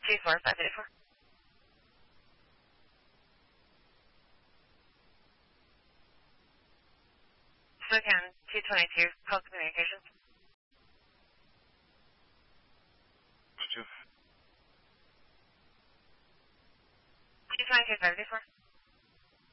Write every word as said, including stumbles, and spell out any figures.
two four five eight four. Spokane two twenty-two, call communications. Two. two twenty-two five eight four.